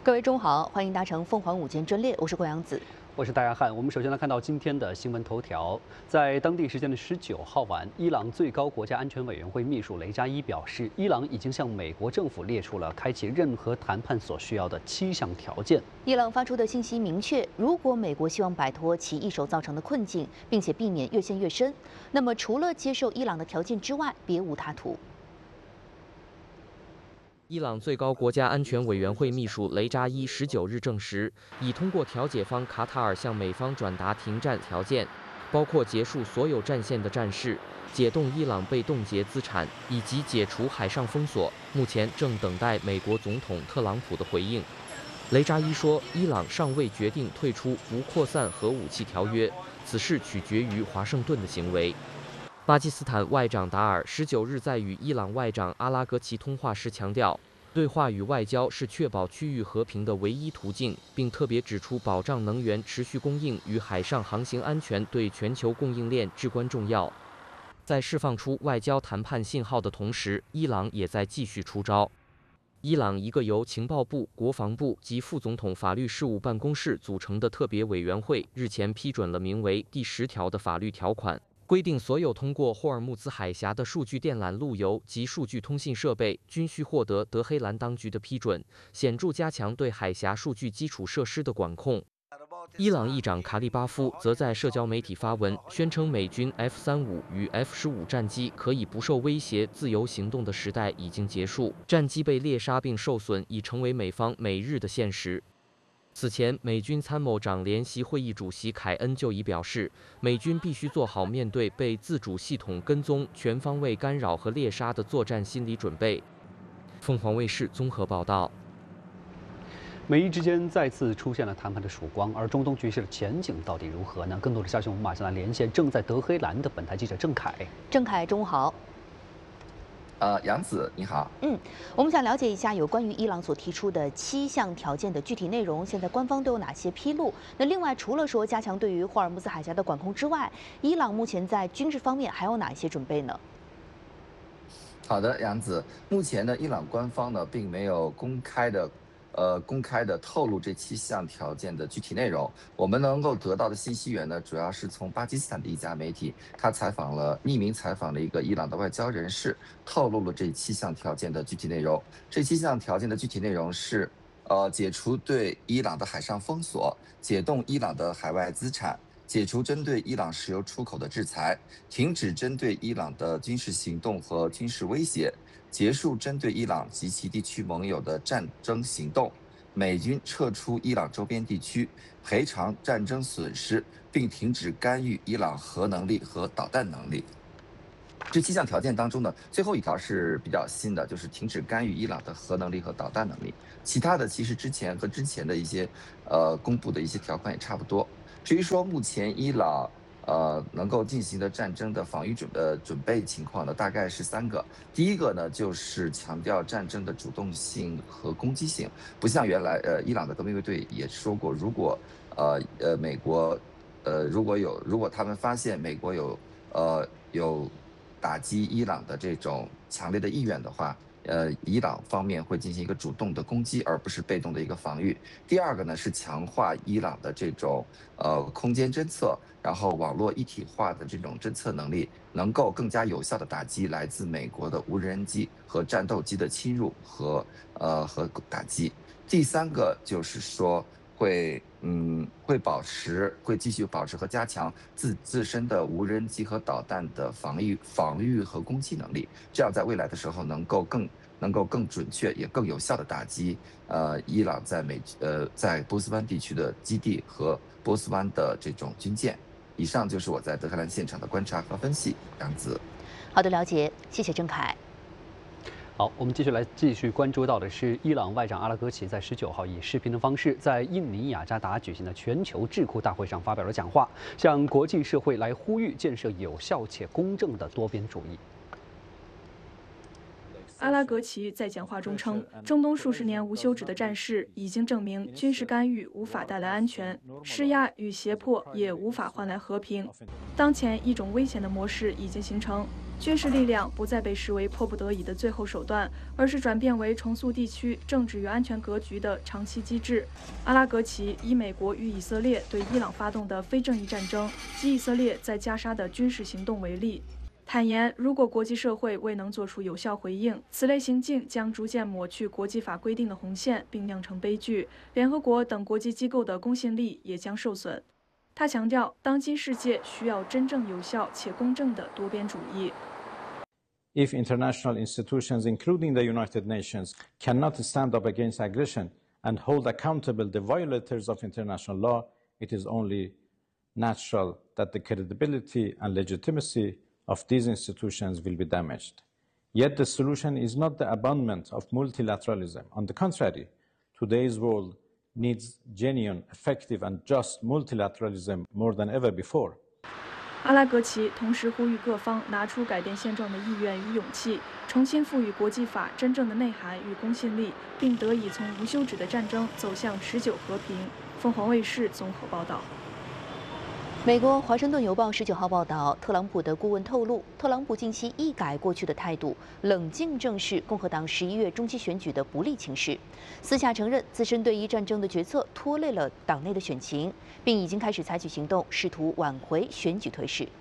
各位中午好，欢迎搭乘凤凰午间专列，我是郭阳子。 我是戴亚汉。我们首先来看到今天的新闻头条。在当地时间的19号晚，伊朗最高国家安全委员会秘书雷扎伊表示，伊朗已经向美国政府列出了开启任何谈判所需要的7项条件。 伊朗发出的信息明确，如果美国希望摆脱其一手造成的困境，并且避免越陷越深，那么除了接受伊朗的条件之外，别无他途。 伊朗最高国家安全委员会秘书雷扎伊19日证实，已通过调解方卡塔尔向美方转达停战条件，包括结束所有战线的战事、解冻伊朗被冻结资产以及解除海上封锁。目前正等待美国总统特朗普的回应。雷扎伊说，伊朗尚未决定退出不扩散核武器条约，此事取决于华盛顿的行为。巴基斯坦外长达尔19日在与伊朗外长阿拉格齐通话时强调，对话与外交是确保区域和平的唯一途径，并特别指出保障能源持续供应与海上航行安全对全球供应链至关重要。在释放出外交谈判信号的同时，伊朗也在继续出招。伊朗一个由情报部、国防部及副总统法律事务办公室组成的特别委员会日前批准了名为第10条的法律条款，规定所有通过霍尔木兹海峡的数据电缆路由及数据通信设备均需获得德黑兰当局的批准，显著加强对海峡数据基础设施的管控。伊朗议长卡利巴夫则在社交媒体发文，宣称美军 F-35与 F-15战机可以不受威胁自由行动的时代已经结束，战机被猎杀并受损已成为美方每日的现实。此前，美军参谋长联席会议主席凯恩就已表示，美军必须做好面对被自主系统跟踪、全方位干扰和猎杀的作战心理准备。凤凰卫视综合报道。 美伊之间再次出现了谈判的曙光，而中东局势的前景到底如何呢？更多的消息，我们马上来连线正在德黑兰的本台记者郑凯。 郑凯，中午好。 杨子你好。 我们想了解一下有关于伊朗所提出的7项条件的具体内容，现在官方都有哪些披露？那另外，除了说加强对于霍尔木兹海峡的管控之外，伊朗目前在军事方面还有哪一些准备呢？ 好的，杨子，目前呢，伊朗官方呢并没有公开的透露这7项条件的具体内容。我们能够得到的信息源呢，主要是从巴基斯坦的一家媒体，他匿名采访了一个伊朗的外交人士，透露了这7项条件的具体内容。这7项条件的具体内容是，解除对伊朗的海上封锁，解冻伊朗的海外资产，解除针对伊朗石油出口的制裁，停止针对伊朗的军事行动和军事威胁，结束针对伊朗及其地区盟友的战争行动，美军撤出伊朗周边地区，赔偿战争损失，并停止干预伊朗核能力和导弹能力。这7项条件当中呢，最后一条是比较新的，就是停止干预伊朗的核能力和导弹能力。其他的其实之前的一些公布的一些条款也差不多。至于说目前伊朗能够进行的战争的防御准备情况呢，大概是3个。第一个呢，就是强调战争的主动性和攻击性，不像原来伊朗的革命卫队也说过，如果美国如果他们发现美国有打击伊朗的这种强烈的意愿的话，伊朗方面会进行一个主动的攻击，而不是被动的一个防御。第二个呢，是强化伊朗的这种空间侦测，然后网络一体化的这种侦测能力，能够更加有效的打击来自美国的无人机和战斗机的侵入和打击。第3个就是说会继续保持和加强自身的无人机和导弹的防御和攻击能力，这样在未来的时候能够更准确也更有效的打击伊朗在波斯湾地区的基地和波斯湾的这种军舰。以上就是我在德黑兰现场的观察和分析。杨子， 好的，了解，谢谢郑凯。 好，我们继续关注到的是，伊朗外长阿拉格齐在19号以视频的方式，在印尼雅加达举行的全球智库大会上发表了讲话，向国际社会来呼吁建设有效且公正的多边主义。 阿拉格齐在讲话中称，中东数十年无休止的战事已经证明，军事干预无法带来安全，施压与胁迫也无法换来和平。当前一种危险的模式已经形成， 军事力量不再被视为迫不得已的最后手段，而是转变为重塑地区政治与安全格局的长期机制。阿拉格齐以美国与以色列对伊朗发动的非正义战争及以色列在加沙的军事行动为例，坦言，如果国际社会未能做出有效回应，此类行径将逐渐抹去国际法规定的红线，并酿成悲剧。联合国等国际机构的公信力也将受损。他强调，当今世界需要真正有效且公正的多边主义。 If international institutions, including the United Nations, cannot stand up against aggression and hold accountable the violators of international law, it is only natural that the credibility and legitimacy of these institutions will be damaged. Yet the solution is not the abandonment of multilateralism. On the contrary, today's world needs genuine, effective, and just multilateralism more than ever before. 阿拉格齐同时呼吁各方拿出改变现状的意愿与勇气，重新赋予国际法真正的内涵与公信力，并得以从无休止的战争走向持久和平。凤凰卫视综合报道。 美国《华盛顿邮报》19号报道，特朗普的顾问透露，特朗普近期一改过去的态度，冷静正视共和党11月中期选举的不利情势，私下承认自身对伊战争的决策拖累了党内的选情，并已经开始采取行动，试图挽回选举颓势。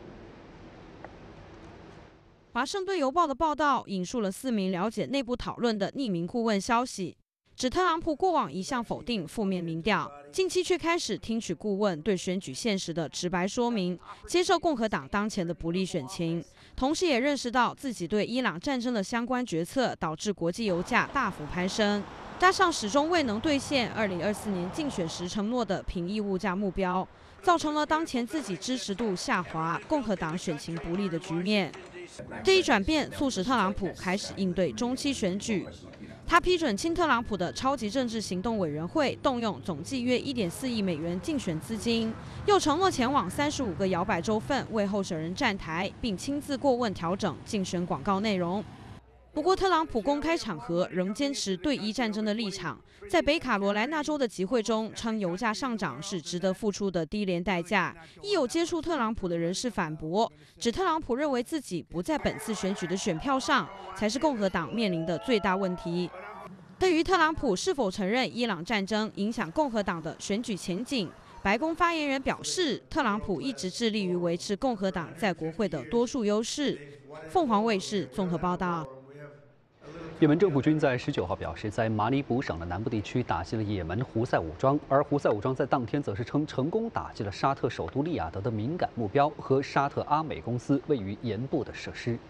华盛顿邮报的报道引述了4名了解内部讨论的匿名顾问消息，指特朗普过往一向否定负面民调，近期却开始听取顾问对选举现实的直白说明，接受共和党当前的不利选情，同时也认识到自己对伊朗战争的相关决策导致国际油价大幅攀升，加上始终未能兑现2024年竞选时承诺的平抑物价目标，造成了当前自己支持度下滑、共和党选情不利的局面。这一转变促使特朗普开始应对中期选举。他批准亲特朗普的超级政治行动委员会动用总计约1.4亿美元竞选资金，又承诺前往35个摇摆州份为候选人站台，并亲自过问调整竞选广告内容。不过，特朗普公开场合仍坚持对伊战争的立场，在北卡罗来纳州的集会中称油价上涨是值得付出的低廉代价。亦有接触特朗普的人士反驳，指特朗普认为自己不在本次选举的选票上，才是共和党面临的最大问题。对于特朗普是否承认伊朗战争影响共和党的选举前景，白宫发言人表示，特朗普一直致力于维持共和党在国会的多数优势。凤凰卫视综合报道。 也门政府军在19号表示，在马里卜省的南部地区打击了也门胡塞武装，而胡塞武装在当天则是称成功打击了沙特首都利雅得的敏感目标和沙特阿美公司位于沿部的设施。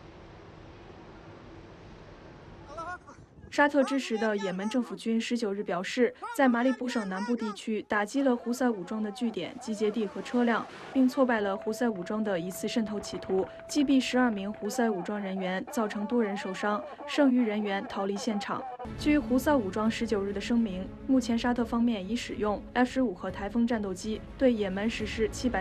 沙特支持的也门政府军19日表示，在马里卜省南部地区打击了胡塞武装的据点、集结地和车辆，并挫败了胡塞武装的疑似渗透企图，击毙12名胡塞武装人员，造成多人受伤，剩余人员逃离现场。据胡塞武装19日的声明，目前沙特方面已使用F-15和台风战斗机对也门实施700